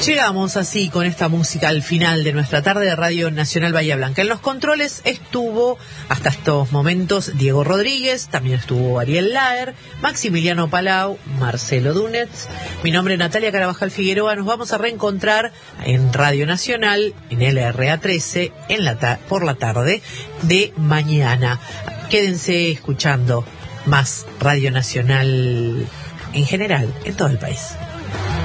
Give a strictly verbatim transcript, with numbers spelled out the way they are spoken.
Llegamos así con esta música al final de nuestra tarde de Radio Nacional Bahía Blanca. En los controles estuvo hasta estos momentos Diego Rodríguez, también estuvo Ariel Laer, Maximiliano Palau, Marcelo Dunetz. Mi nombre es Natalia Carabajal Figueroa. Nos vamos a reencontrar en Radio Nacional, en L R A trece, en la ta- por la tarde de mañana. Quédense escuchando más Radio Nacional en general, en todo el país.